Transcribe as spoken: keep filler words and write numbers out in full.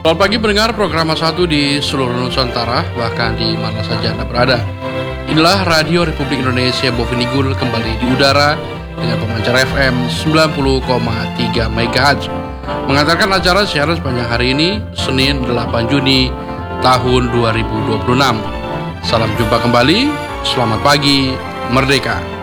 Selamat pagi pendengar program satu di seluruh Nusantara, bahkan di mana saja Anda berada. Inilah Radio Republik Indonesia Bovendigul kembali di udara dengan pemancar F M sembilan puluh koma tiga megahertz. Mengantarkan acara siaran sepanjang hari ini, Senin delapan Juni tahun dua ribu dua puluh enam. Salam jumpa kembali, selamat pagi, merdeka.